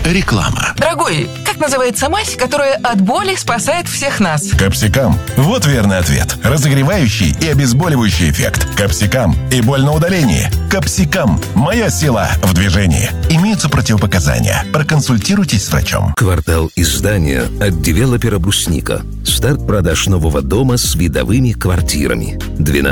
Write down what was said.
Реклама. Дорогой, как называется мазь, которая от боли спасает всех нас? Капсикам. Вот верный ответ. Разогревающий и обезболивающий эффект. Капсикам. И боль на удалении. Капсикам. Моя сила в движении. Имеются противопоказания. Проконсультируйтесь с врачом. Квартал издания от девелопера «Брусника». Старт продаж нового дома с видовыми квартирами.